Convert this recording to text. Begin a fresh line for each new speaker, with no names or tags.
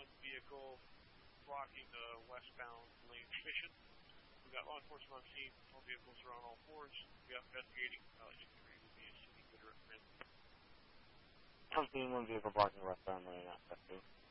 one vehicle blocking the westbound lane transmission. We've got law enforcement on scene. All vehicles are on all fours. We are investigating. E3 will be a city literate transit.
I'm seeing one vehicle blocking westbound lane at F2.